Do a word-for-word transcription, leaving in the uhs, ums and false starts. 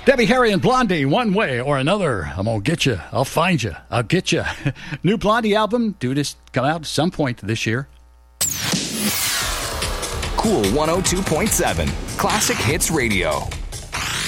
Debbie Harry and Blondie, one way or another. I'm going to get you. I'll find you. I'll get you. New Blondie album due to come out at some point this year. Cool one oh two point seven, Classic Hits Radio.